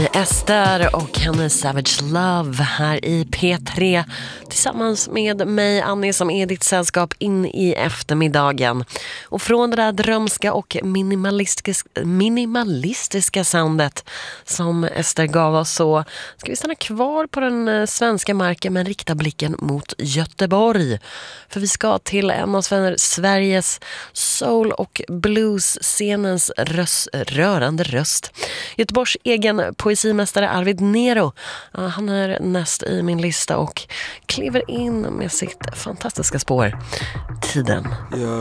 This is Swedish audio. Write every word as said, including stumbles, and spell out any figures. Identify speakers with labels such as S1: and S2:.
S1: Marie Ester och hennes Savage Love här i P tre tillsammans med mig, Annie, som är ditt sällskap in i eftermiddagen. Och från det där drömska och minimalistiska, minimalistiska soundet som Ester gav oss, så ska vi stanna kvar på den svenska marken men rikta blicken mot Göteborg. För vi ska till en av Sveriges soul- och blues-scenens röst, rörande röst. Göteborgs egen poesimästare Arvid Nero. Han är näst i min lista och kliver in med sitt fantastiska spår Tiden.
S2: Jag